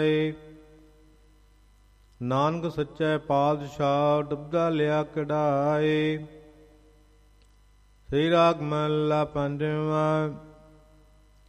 ਨਾਨਕ ਸੱਚੇ ਪਾਤਸ਼ਾਹ ਡੁੱਬਦਾ ਲਿਆ ਕਢਾਏ। ਸ੍ਰੀ ਰਾਗ ਮਹਲਾ ਪੰਜਵਾਂ।